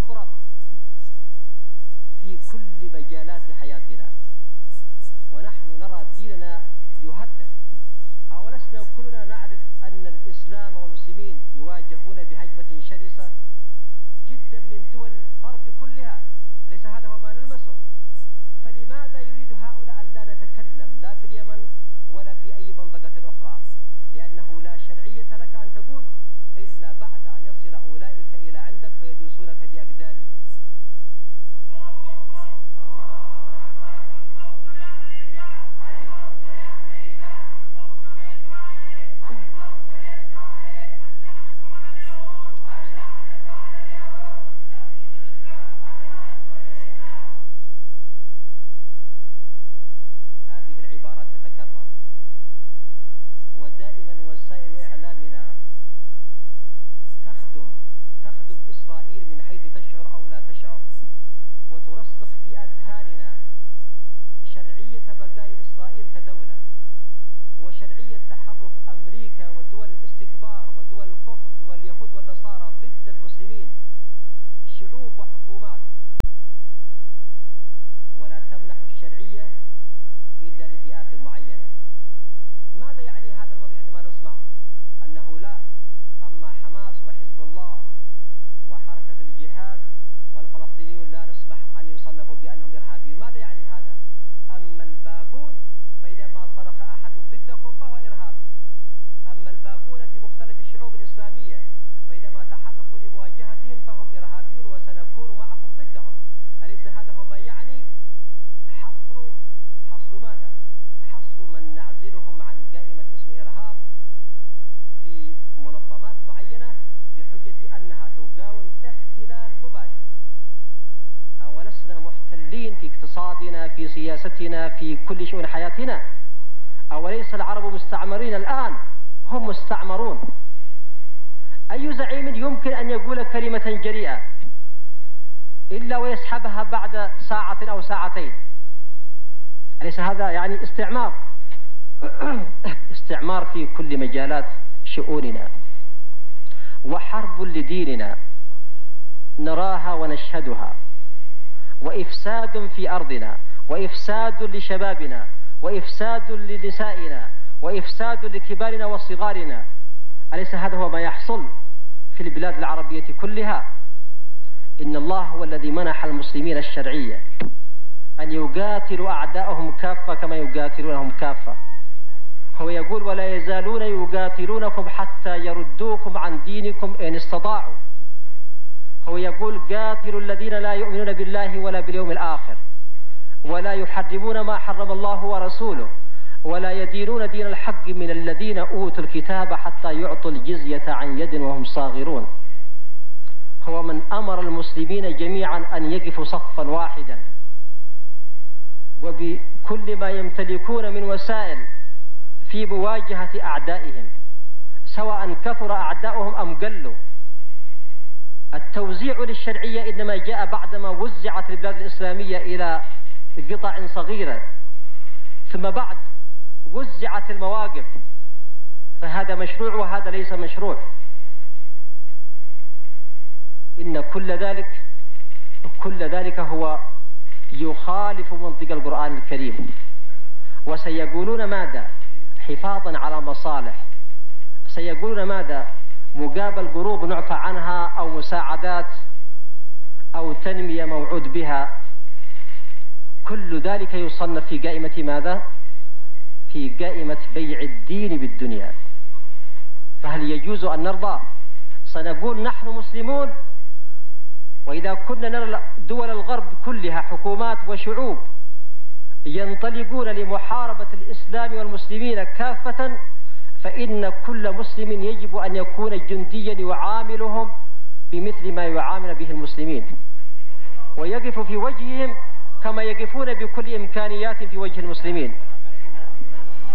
تضرب في كل مجالات حياتنا، ونحن نرى ديننا يهدد. أولسنا كلنا نعرف أن الإسلام والمسلمين يواجهون بهجمة شرسة جدا من دول الغرب كلها، أليس هذا هو ما نلمسه؟ فلماذا يريد هؤلاء أن لا نتكلم لا في اليمن ولا في أي منطقة أخرى؟ لأنه لا شرعية لك أن تقول إلا بعد أن يصل أولئك إلى عندك فيدوسونك بأقدامهم. هذه العبارة تتكرر، ودائما وسائل إعلامنا تخدم إسرائيل من حيث تشعر أو لا تشعر، وترسخ في أذهاننا شرعية بقاء إسرائيل كدولة، وشرعية تحرك أمريكا ودول الاستكبار ودول الكفر، دول اليهود والنصارى ضد المسلمين، شعوب وحكومات، ولا تمنح الشرعية إلا لفئات معينة. ماذا يعني هذا الموضوع عندما نسمع أنه لا، أما حماس وحزب الله وحركة الجهاد والفلسطينيون لا نسمح أن يصنفوا بأنهم إرهابيون؟ ماذا يعني هذا؟ أما الباقون فإذا ما صرخ أحد ضدكم فهو إرهابي، أما الباقون في مختلف الشعوب الإسلامية فإذا ما تحركوا لمواجهتهم فهم إرهابيون وسنكون معكم ضدهم. أليس هذا هو ما يعني حصر ماذا؟ حصر من نعزلهم عن قائمة اسم إرهاب في منظمات معينة بحجة أنها تقاوم احتلال مباشر. أولسنا محتلين في اقتصادنا، في سياستنا، في كل شؤون حياتنا؟ أوليس العرب مستعمرين الآن؟ هم مستعمرون. أي زعيم يمكن أن يقول كلمة جريئة إلا ويسحبها بعد ساعة أو ساعتين؟ أليس هذا يعني استعمار؟ استعمار في كل مجالات شؤوننا، وحرب لديننا نراها ونشهدها، وإفساد في أرضنا، وإفساد لشبابنا، وإفساد لنسائنا، وإفساد لكبارنا وصغارنا. أليس هذا هو ما يحصل في البلاد العربية كلها؟ إن الله هو الذي منح المسلمين الشرعية أن يقاتلوا أعداءهم كافة كما يقاتلونهم كافة. هو يقول ولا يزالون يقاتلونكم حتى يردوكم عن دينكم إن استطاعوا. هو يقول قاتلوا الذين لا يؤمنون بالله ولا باليوم الآخر، ولا يحرمون ما حرم الله ورسوله، ولا يدينون دين الحق من الذين أوتوا الكتاب حتى يعطوا الجزية عن يد وهم صاغرون. هو من أمر المسلمين جميعا أن يقفوا صفا واحدا وبكل ما يمتلكون من وسائل في مواجهة أعدائهم، سواء كثر أعداؤهم أم قلوا. التوزيع للشرعية إنما جاء بعدما وزعت البلاد الإسلامية إلى قطع صغيرة، ثم بعد وزعت المواقف، فهذا مشروع وهذا ليس مشروع. إن كل ذلك هو يخالف منطق القرآن الكريم. وسيقولون ماذا؟ حفاظا على مصالح. سيقولون ماذا؟ مقابل قروض نعفى عنها أو مساعدات أو تنمية موعود بها. كل ذلك يصنف في قائمة ماذا؟ في قائمة بيع الدين بالدنيا. فهل يجوز أن نرضى؟ سنقول نحن مسلمون، وإذا كنا نرى دول الغرب كلها حكومات وشعوب ينطلقون لمحاربة الإسلام والمسلمين كافة، فإن كل مسلم يجب أن يكون جنديا يعاملهم بمثل ما يعامل به المسلمين، ويقف في وجههم كما يقفون بكل إمكانيات في وجه المسلمين.